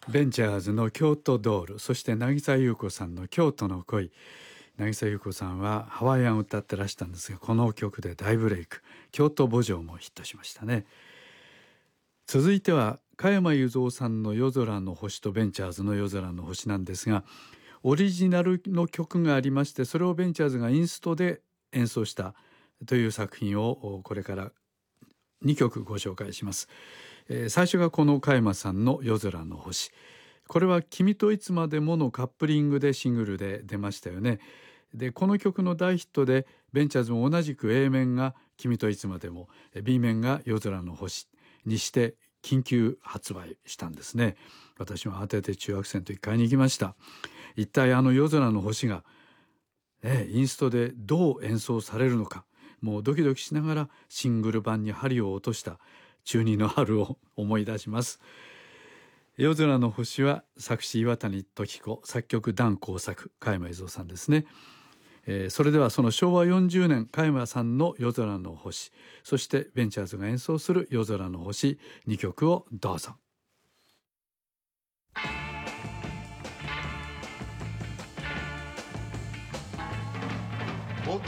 ベンチャーズの京都ドール、そして渚優子さんの京都の恋。渚優子さんはハワイアンを歌ってらしたんですが、この曲で大ブレイク。京都慕情もヒットしましたね。続いては加山雄三さんの夜空の星とベンチャーズの夜空の星なんですが、オリジナルの曲がありまして、それをベンチャーズがインストで演奏したという作品をこれから2曲ご紹介します。最初がこの加山さんの夜空の星。これは君といつまでものカップリングでシングルで出ましたよね。でこの曲の大ヒットでベンチャーズも同じく A 面が君といつまでも B 面が夜空の星にして緊急発売したんですね。私も慌てて中学生の時買いに行きました。一体あの夜空の星が、インストでどう演奏されるのか、もうドキドキしながらシングル版に針を落とした中二の春を思い出します。夜空の星は作詞岩谷時子、作曲檀耕作、加山雄三さんですね。それではその昭和40年加山さんの夜空の星、そしてベンチャーズが演奏する夜空の星2曲をどうぞ。